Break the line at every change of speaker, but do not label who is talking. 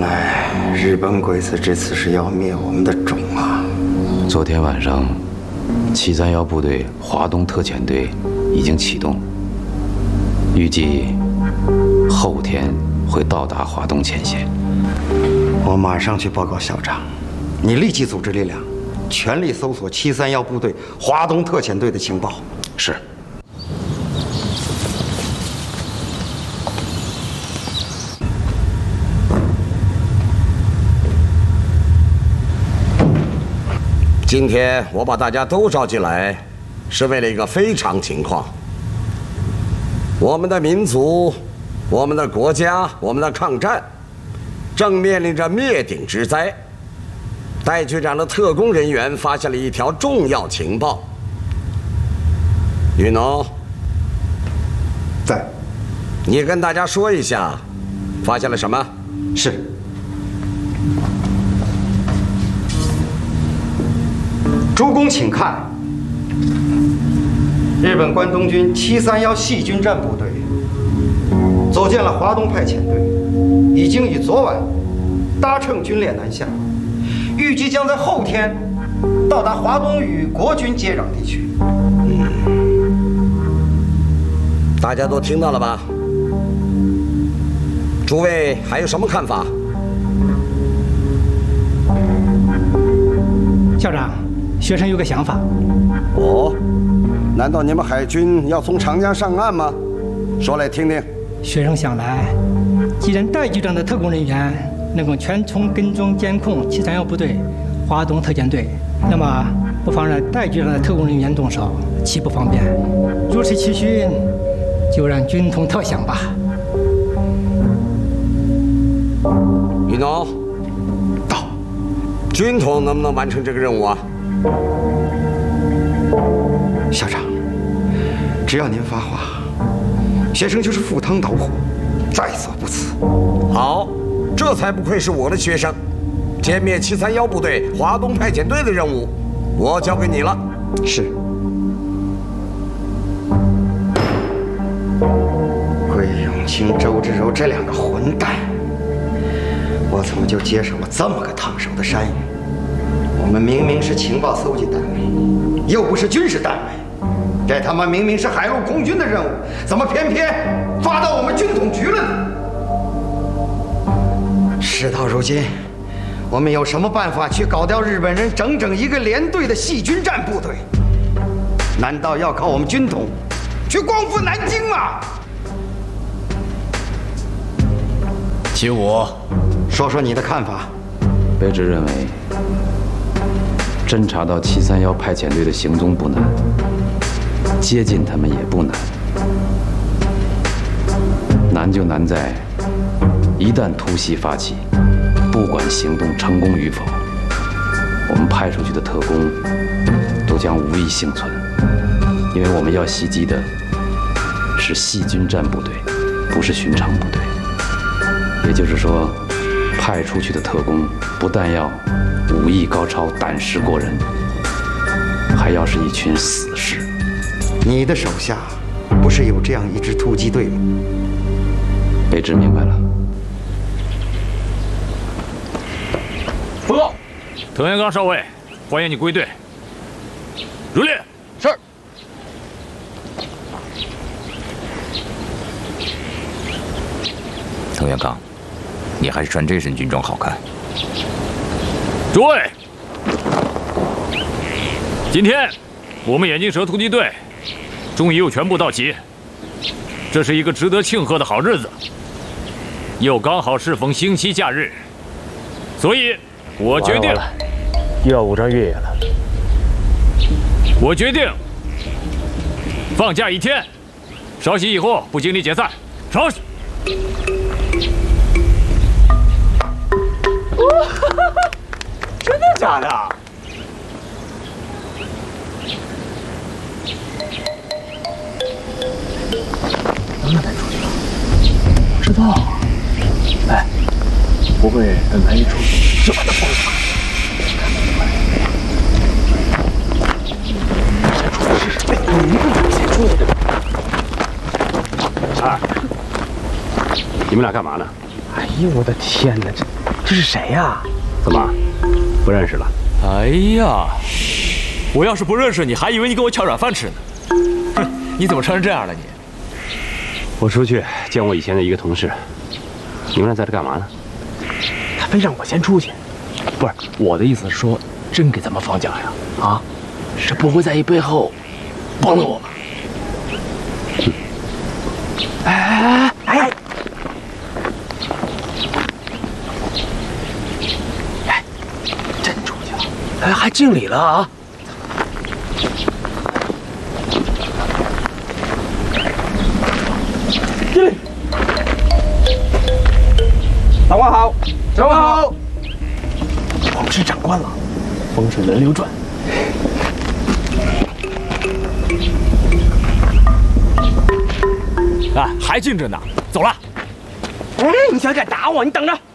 来日本鬼子这次是要灭我们的种啊！
昨天晚上，731部队华东特遣队已经启动，预计后天会到达华东前线。
我马上去报告校长，你立即组织力量，全力搜索731部队华东特遣队的情报。
是。
今天我把大家都召进来，是为了一个非常情况。我们的民族、我们的国家、我们的抗战，正面临着灭顶之灾。戴局长的特工人员发现了一条重要情报。雨农，
在。
你跟大家说一下，发现了什么？
是。诸公请看，日本关东军731细菌战部队走进了华东派遣队，已经于昨晚搭乘军列南下，预计将在后天到达华东与国军接壤地区。
大家都听到了吧？诸位还有什么看法？
校长。学生有个想法。
哦，难道你们海军要从长江上岸吗？说来听听。
学生想来，既然戴局长的特工人员能够全程跟踪监控731部队华东特遣队，那么不妨让戴局长的特工人员动手，岂不方便？如此期许，就让军统特想吧。
雨农，到，军统能不能完成这个任务啊？
校长，只要您发话，学生就是赴汤蹈火，在所不辞。
好，这才不愧是我的学生。歼灭731部队华东派遣队的任务，我交给你了。
是。桂永清、周志柔这两个混蛋，我怎么就接受了这么个烫手的山芋？我们明明是情报搜集单位，又不是军事单位，这他妈明明是海陆空军的任务，怎么偏偏发到我们军统局了呢？事到如今，我们有什么办法去搞掉日本人整整一个连队的细菌战部队？难道要靠我们军统去光复南京吗？
其五，
说说你的看法。
卑职认为，侦查到731派遣队的行踪不难，接近他们也不难。难就难在，一旦突袭发起，不管行动成功与否，我们派出去的特工都将无一幸存，因为我们要袭击的是细菌战部队，不是寻常部队。也就是说，派出去的特工不但要武艺高超、胆识过人，还要是一群死士。
你的手下不是有这样一支突击队吗？
卑职明白了。
报告，藤原刚少尉，欢迎你归队。如烈。
是。
藤原刚，你还是穿这身军装好看。诸位，今天我们眼镜蛇突击队终于又全部到齐，这是一个值得庆贺的好日子，又刚好适逢星期假日，所以我决定，
又要5张越野了。
我决定放假1天，稍息以后不经理解散。稍息。
真的假的？能来出去了？不知道。哎，不会来一出这么的疯吧？先出去试试。先出去。哎，你们俩干嘛呢？哎呦我的天哪！ 这是谁呀？
怎么，不认识了？
哎呀，我要是不认识你，还以为你给我抢软饭吃呢。哼，你怎么穿成这样了你？
我出去见我以前的一个同事。你们俩在这干嘛呢？
他非让我先出去。不是，我的意思是说，真给咱们放假呀？啊，这不会在背后帮了我吧？哎！真出去了，哎，还敬礼了啊！敬礼！长官好，长官好！我们是长官了，风水轮流转。啊，还敬着呢，走了。
哎，你想敢打我？你等着！